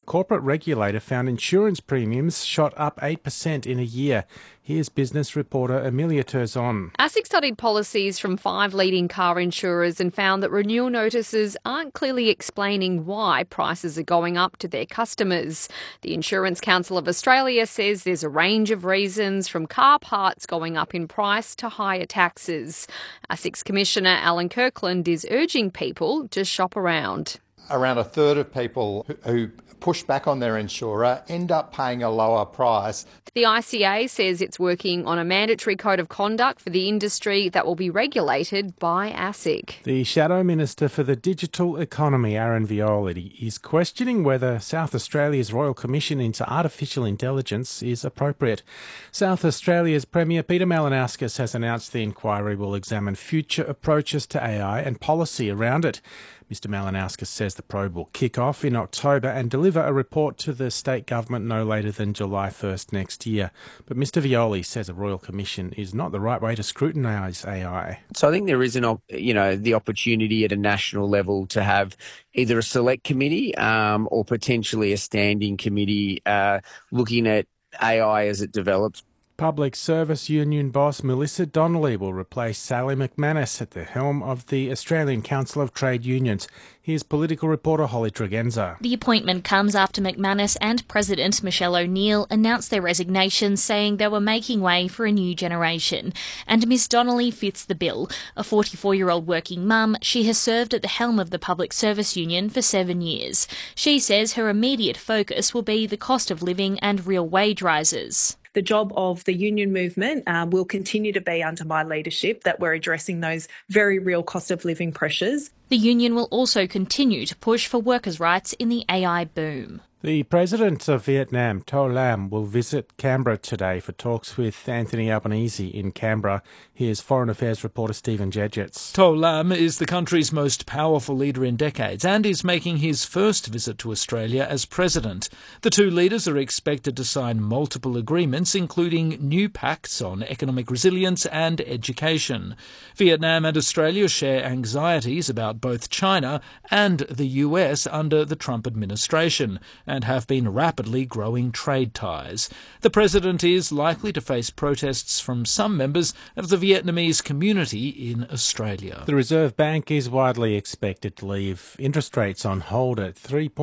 corporate regulator found insurance premiums shot up 8% in a year. Here's business reporter Amelia Terzon. ASIC studied policies from 5 leading car insurers and found that renewal notices aren't clearly explaining why prices are going up to their customers. The Insurance Council of Australia says there's a range of reasons, from car parts going up in price to higher taxes. ASIC's Commissioner Alan Kirkland is urging people to shop around. Around a third of people who push back on their insurer end up paying a lower price. The ICA says it's working on a mandatory code of conduct for the industry that will be regulated by ASIC. The Shadow Minister for the Digital Economy, Aaron Violi, is questioning whether South Australia's Royal Commission into Artificial Intelligence is appropriate. South Australia's Premier Peter Malinauskas has announced the inquiry will examine future approaches to AI and policy around it. Mr Malinauskas says the probe will kick off in October and deliver a report to the state government no later than July 1st next year. But Mr Violi says a Royal Commission is not the right way to scrutinise AI. So I think there is the opportunity at a national level to have either a select committee or potentially a standing committee looking at AI as it develops. Public Service Union boss Melissa Donnelly will replace Sally McManus at the helm of the Australian Council of Trade Unions. Here's political reporter Holly Tregenza. The appointment comes after McManus and President Michelle O'Neill announced their resignations, saying they were making way for a new generation. And Ms Donnelly fits the bill. A 44-year-old working mum, she has served at the helm of the Public Service Union for 7 years. She says her immediate focus will be the cost of living and real wage rises. The job of the union movement will continue to be under my leadership, that we're addressing those very real cost of living pressures. The union will also continue to push for workers' rights in the AI boom. The President of Vietnam, To Lam, will visit Canberra today for talks with Anthony Albanese in Canberra. Here's Foreign Affairs reporter Stephen Jedgetts. To Lam is the country's most powerful leader in decades and is making his first visit to Australia as President. The two leaders are expected to sign multiple agreements, including new pacts on economic resilience and education. Vietnam and Australia share anxieties about both China and the US under the Trump administration, and have been rapidly growing trade ties. The President is likely to face protests from some members of the Vietnamese community in Australia. The Reserve Bank is widely expected to leave interest rates on hold at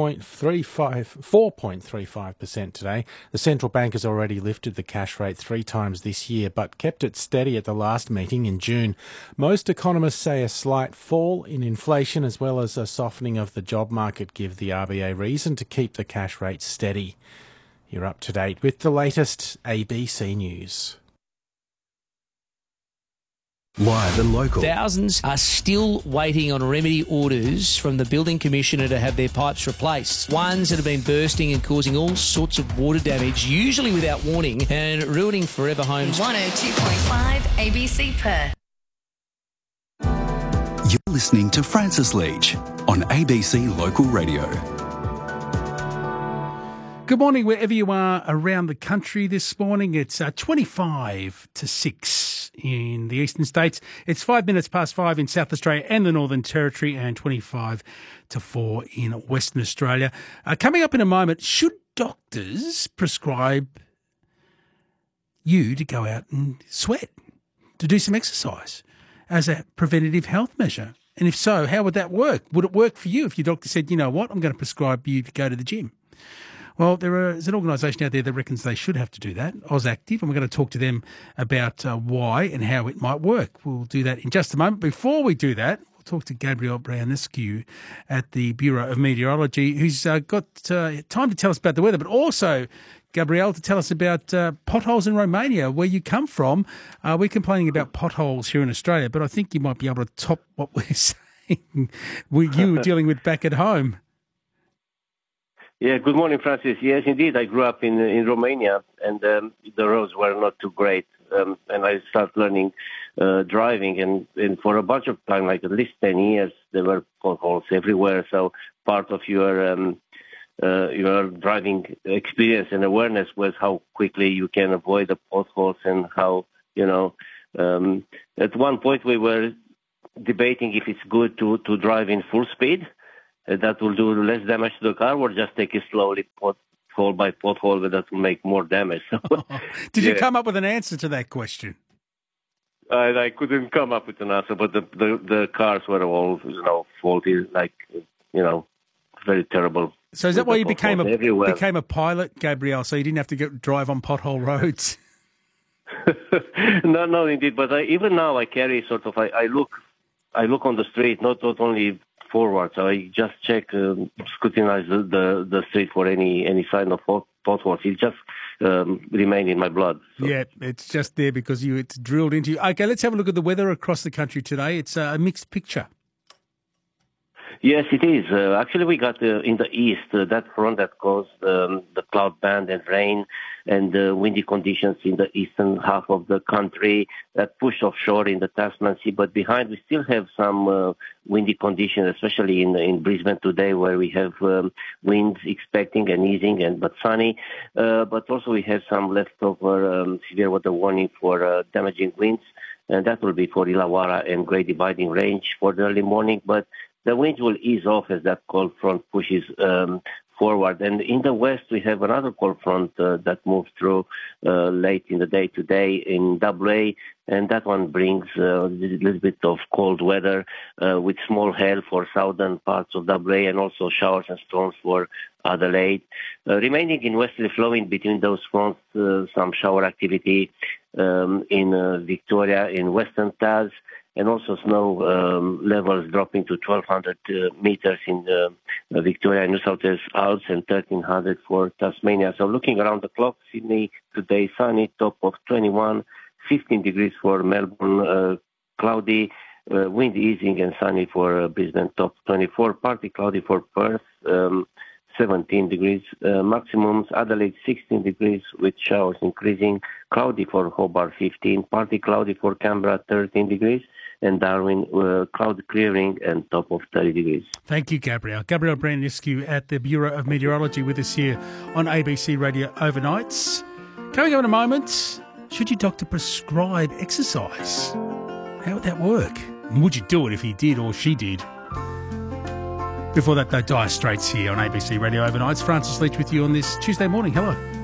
4.35% today. The central bank has already lifted the cash rate 3 times this year, but kept it steady at the last meeting in June. Most economists say a slight fall in inflation as well as a softening of the job market give the RBA reason to keep the cash rate steady. You're up to date with the latest ABC News. Live and local. Thousands are still waiting on remedy orders from the Building Commissioner to have their pipes replaced. Ones that have been bursting and causing all sorts of water damage, usually without warning, and ruining forever homes. 102.5 ABC Perth. You're listening to Francis Leach on ABC Local Radio. Good morning, wherever you are around the country this morning. It's 25 to 6 in the eastern states. It's 5 minutes past 5 in South Australia and the Northern Territory, and 25 to 4 in Western Australia. Coming up in a moment, should doctors prescribe you to go out and sweat, to do some exercise as a preventative health measure? And if so, how would that work? Would it work for you if your doctor said, you know what, I'm going to prescribe you to go to the gym? Well, there's an organisation out there that reckons they should have to do that, AusActive, and we're going to talk to them about why and how it might work. We'll do that in just a moment. Before we do that, we'll talk to Gabrielle Brownescu at the Bureau of Meteorology, who's got time to tell us about the weather, but also, Gabrielle, to tell us about potholes in Romania, where you come from. We're complaining about potholes here in Australia, but I think you might be able to top what we're saying you were dealing with back at home. Yeah, good morning, Francis. Yes, indeed, I grew up in Romania, and the roads were not too great. And I started learning driving, and for a bunch of time, like at least 10 years, there were potholes everywhere. So part of your driving experience and awareness was how quickly you can avoid the potholes, and how, at one point we were debating if it's good to drive in full speed, that will do less damage to the car, or just take it slowly, pothole by pothole, that will make more damage. Did you come up with an answer to that question? I couldn't come up with an answer, but the cars were all, faulty, very terrible. So is that why you became a pilot, Gabriel? So you didn't have to drive on pothole roads? No, indeed. But even now, I carry sort of. I look on the street, not only forward. So I just check, scrutinize the street for any sign of potholes. It just remain in my blood. So. Yeah, it's just there because it's drilled into you. Okay, let's have a look at the weather across the country today. It's a mixed picture. Yes, it is. Actually, we got in the east that front that caused the cloud band and rain and windy conditions in the eastern half of the country that pushed offshore in the Tasman Sea. But behind, we still have some windy conditions, especially in Brisbane today, where we have winds expecting and easing but sunny. But also we have some leftover severe weather warning for damaging winds, and that will be for Illawarra and Great Dividing Range for the early morning. But the winds will ease off as that cold front pushes forward. And in the west, we have another cold front that moves through late in the day today in WA, and that one brings a little bit of cold weather with small hail for southern parts of WA and also showers and storms for Adelaide. Remaining in westerly flowing between those fronts, some shower activity in Victoria, in western Tas, and also snow levels dropping to 1,200 meters in Victoria and New South Wales Alps and 1,300 for Tasmania. So looking around the clock, Sydney today sunny, top of 21, 15 degrees for Melbourne, cloudy, wind easing and sunny for Brisbane, top 24, partly cloudy for Perth, 17 degrees maximums, Adelaide 16 degrees with showers increasing, cloudy for Hobart 15, partly cloudy for Canberra 13 degrees, and Darwin cloud clearing and top of 30 degrees. Thank you, Gabriel. Gabriel Branescu at the Bureau of Meteorology with us here on ABC Radio Overnights. Coming up in a moment, should your doctor prescribe exercise? How would that work? And would you do it if he did or she did? Before that, though, Dire Straits here on ABC Radio Overnights. Francis Leach with you on this Tuesday morning. Hello.